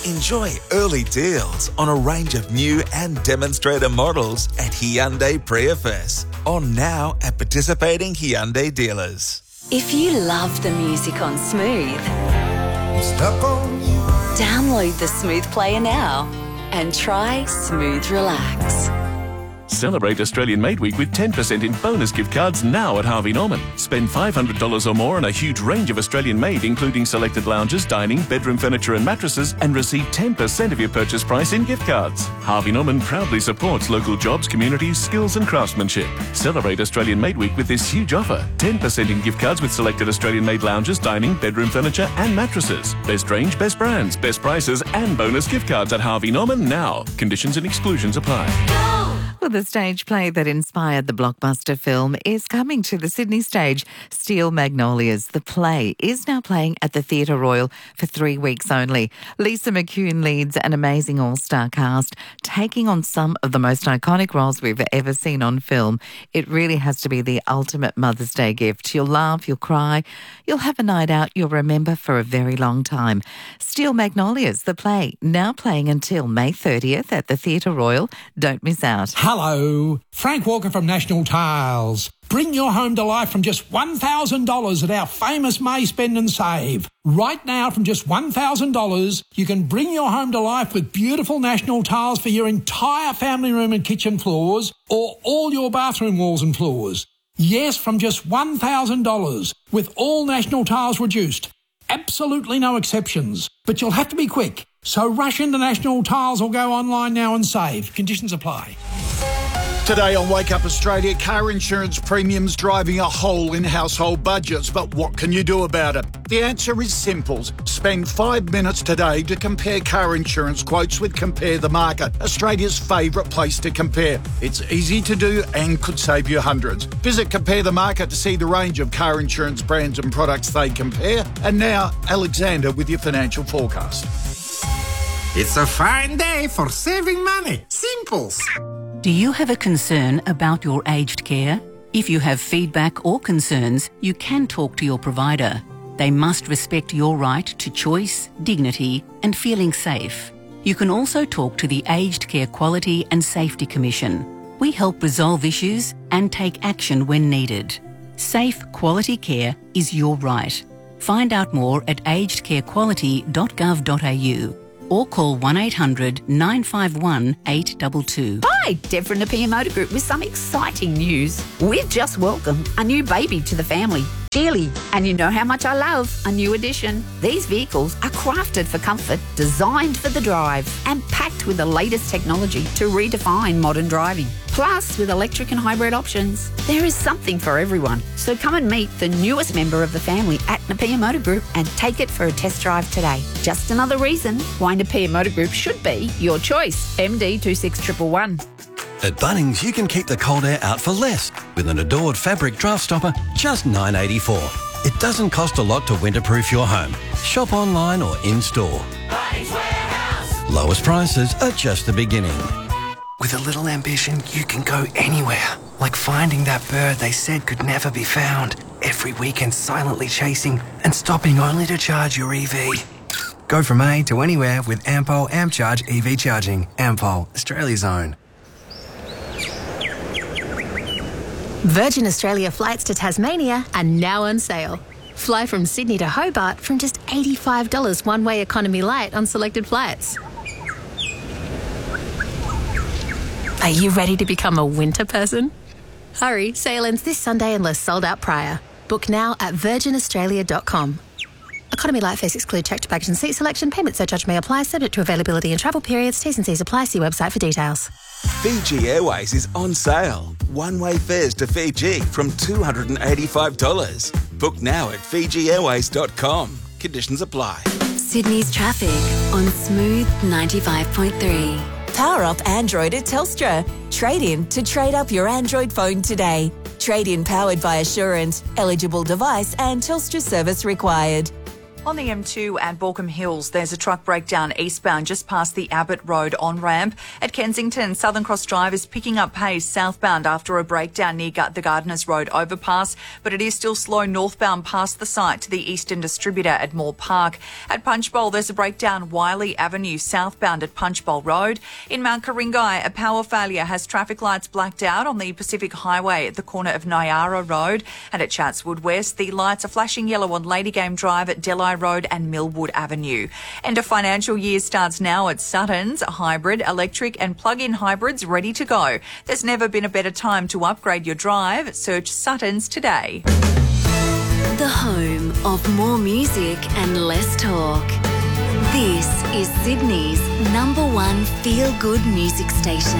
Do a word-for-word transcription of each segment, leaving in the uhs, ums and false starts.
Enjoy early deals on a range of new and demonstrator models at Hyundai Priefest. On now at participating Hyundai dealers. If you love the music on Smooth, Stuck on you. download the Smooth Player now and try Smooth Relax. Celebrate Australian Made Week with ten percent in bonus gift cards now at Harvey Norman. Spend five hundred dollars or more on a huge range of Australian made, including selected lounges, dining, bedroom furniture and mattresses, and receive ten percent of your purchase price in gift cards. Harvey Norman proudly supports local jobs, communities, skills and craftsmanship. Celebrate Australian Made Week with this huge offer. ten percent in gift cards with selected Australian made lounges, dining, bedroom furniture and mattresses. Best range, best brands, best prices and bonus gift cards at Harvey Norman now. Conditions and exclusions apply. Well, the stage play that inspired the blockbuster film is coming to the Sydney stage. Steel Magnolias, the play, is now playing at the Theatre Royal for three weeks only. Lisa McCune leads an amazing all-star cast, taking on some of the most iconic roles we've ever seen on film. It really has to be the ultimate Mother's Day gift. You'll laugh, you'll cry, you'll have a night out you'll remember for a very long time. Steel Magnolias, the play, now playing until May thirtieth at the Theatre Royal. Don't miss out. Hello, Frank Walker from National Tiles. Bring your home to life from just one thousand dollars at our famous May Spend and Save. Right now, from just one thousand dollars, you can bring your home to life with beautiful National Tiles for your entire family room and kitchen floors, or all your bathroom walls and floors. Yes, from just one thousand dollars, with all National Tiles reduced. Absolutely no exceptions. But you'll have to be quick. So rush into National Tiles or go online now and save. Conditions apply. Today on Wake Up Australia, car insurance premiums driving a hole in household budgets. But what can you do about it? The answer is simple. Spend five minutes today to compare car insurance quotes with Compare the Market, Australia's favourite place to compare. It's easy to do and could save you hundreds. Visit Compare the Market to see the range of car insurance brands and products they compare. And now, Alexander with your financial forecast. It's a fine day for saving money. Simples. Do you have a concern about your aged care? If you have feedback or concerns, you can talk to your provider. They must respect your right to choice, dignity, and feeling safe. You can also talk to the Aged Care Quality and Safety Commission. We help resolve issues and take action when needed. Safe, quality care is your right. Find out more at aged care quality dot gov dot a u. or call one eight hundred nine five one eight two two. Hi, Deb from Napier Motor Group with some exciting news. We've just welcomed a new baby to the family, Geely, and you know how much I love a new addition. These vehicles are crafted for comfort, designed for the drive, and packed with the latest technology to redefine modern driving. Plus, with electric and hybrid options, there is something for everyone. So come and meet the newest member of the family at Napier Motor Group and take it for a test drive today. Just another reason why Napier Motor Group should be your choice. M D two six one one one. At Bunnings, you can keep the cold air out for less with an Adored fabric draft stopper, just nine dollars eighty-four. It doesn't cost a lot to winterproof your home. Shop online or in-store. Bunnings Warehouse. Lowest prices are just the beginning. With a little ambition, you can go anywhere. Like finding that bird they said could never be found. Every weekend silently chasing and stopping only to charge your E V. Go from A to anywhere with Ampol AmpCharge E V charging. Ampol, Australia's own. Virgin Australia flights to Tasmania are now on sale. Fly from Sydney to Hobart from just eighty-five dollars one-way economy light on selected flights. Are you ready to become a winter person? Hurry, sale ends this Sunday unless sold out prior. Book now at virgin australia dot com. Economy light fares exclude checked baggage and seat selection. Payment surcharge may apply, subject to availability and travel periods. T's and C's apply. See website for details. Fiji Airways is on sale. One-way fares to Fiji from two hundred eighty-five dollars. Book now at fiji airways dot com. Conditions apply. Sydney's traffic on Smooth ninety-five point three. Power up Android at Telstra. Trade in to trade up your Android phone today. Trade in powered by Assurance. Eligible device and Telstra service required. On the M two at Borkham Hills, there's a truck breakdown eastbound just past the Abbott Road on-ramp. At Kensington, Southern Cross Drive is picking up pace southbound after a breakdown near the Gardeners Road overpass, but it is still slow northbound past the site to the Eastern Distributor at Moore Park. At Punchbowl, there's a breakdown Wiley Avenue southbound at Punchbowl Road. In Mount Karingai, a power failure has traffic lights blacked out on the Pacific Highway at the corner of Nyara Road. And at Chatswood West, the lights are flashing yellow on Lady Game Drive at Delhi Road and Millwood Avenue. End of financial year starts now at Suttons. Hybrid, electric and plug-in hybrids ready to go. There's never been a better time to upgrade your drive. Search Suttons today. The home of more music and less talk. This is Sydney's number one feel-good music station.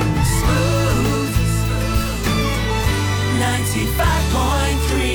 ninety-five point three.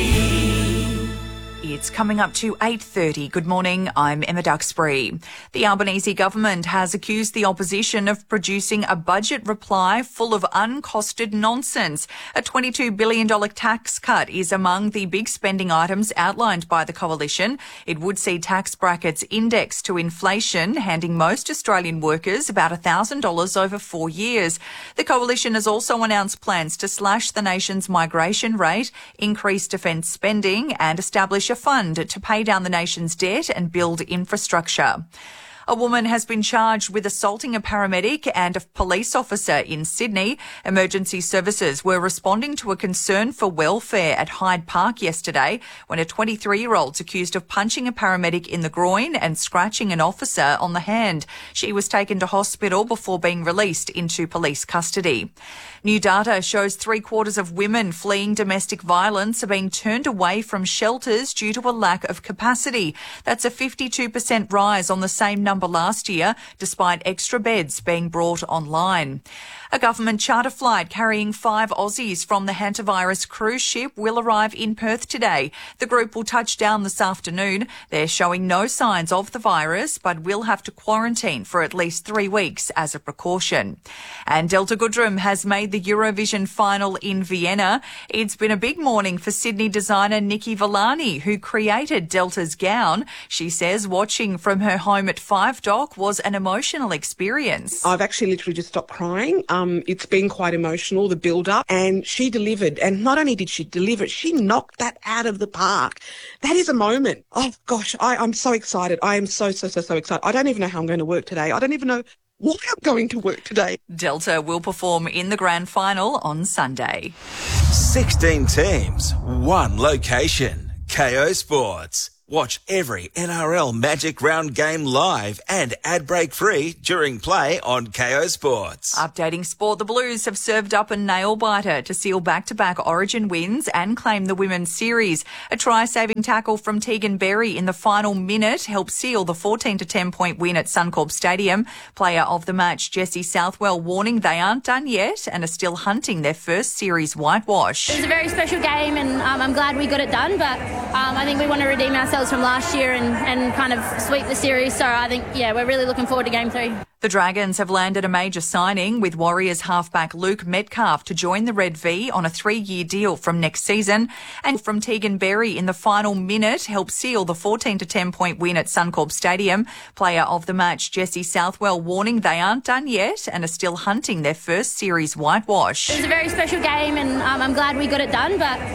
It's coming up to eight thirty. Good morning, I'm Emma Duxbury. The Albanese government has accused the opposition of producing a budget reply full of uncosted nonsense. A twenty-two billion dollars tax cut is among the big spending items outlined by the coalition. It would see tax brackets indexed to inflation, handing most Australian workers about one thousand dollars over four years. The coalition has also announced plans to slash the nation's migration rate, increase defence spending and establish a fund to pay down the nation's debt and build infrastructure. A woman has been charged with assaulting a paramedic and a police officer in Sydney. Emergency services were responding to a concern for welfare at Hyde Park yesterday when a twenty-three-year-old's accused of punching a paramedic in the groin and scratching an officer on the hand. She was taken to hospital before being released into police custody. New data shows three-quarters of women fleeing domestic violence are being turned away from shelters due to a lack of capacity. That's a fifty-two percent rise on the same number last year, despite extra beds being brought online. A government charter flight carrying five Aussies from the hantavirus cruise ship will arrive in Perth today. The group will touch down this afternoon. They're showing no signs of the virus, but will have to quarantine for at least three weeks as a precaution. And Delta Goodrem has made the Eurovision final in Vienna. It's been a big morning for Sydney designer Nikki Villani, who created Delta's gown. She says watching from her home at Five Dock was an emotional experience. I've actually literally just stopped crying. Um, it's been quite emotional, the build-up, and she delivered. And not only did she deliver it, she knocked that out of the park. That is a moment. Oh, gosh, I, I'm so excited. I am so, so, so, so excited. I don't even know how I'm going to work today. I don't even know why I'm going to work today. Delta will perform in the grand final on Sunday. sixteen teams, one location. K O Sports. Watch every N R L Magic Round game live and ad break free during play on K O Sports. Updating sport, the Blues have served up a nail-biter to seal back-to-back Origin wins and claim the Women's Series. A try-saving tackle from Tegan Berry in the final minute helped seal the fourteen to ten point win at Suncorp Stadium. Player of the match, Jessie Southwell, warning they aren't done yet and are still hunting their first series whitewash. It was a very special game and um, I'm glad we got it done, but um, I think we want to redeem ourselves from last year and, and kind of sweep the series. So I think, yeah, we're really looking forward to game three. The Dragons have landed a major signing with Warriors halfback Luke Metcalf to join the Red V on a three-year deal from next season. And from Tegan Berry in the final minute helped seal the fourteen to ten point win at Suncorp Stadium. Player of the match, Jessie Southwell, warning they aren't done yet and are still hunting their first series whitewash. It was a very special game and um, I'm glad we got it done, but